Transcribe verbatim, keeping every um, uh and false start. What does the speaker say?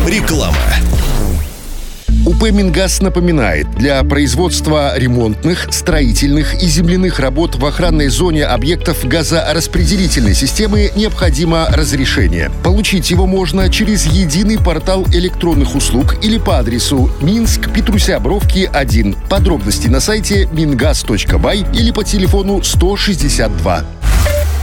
Реклама. УП «Мингаз» напоминает, для производства ремонтных, строительных и земляных работ в охранной зоне объектов газораспределительной системы необходимо разрешение. Получить его можно через единый портал электронных услуг или по адресу Минск, Петруся Бровки, один. Подробности на сайте мингаз точка бай или по телефону сто шестьдесят два.